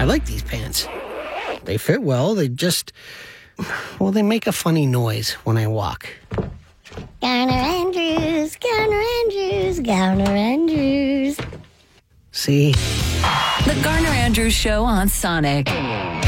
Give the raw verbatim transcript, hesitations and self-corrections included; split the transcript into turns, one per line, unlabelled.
I like these pants. They fit well. They just, well, they make a funny noise when I walk.
Garner Andrews, Garner Andrews, Garner Andrews.
See?
The Garner Andrews Show on Sonic.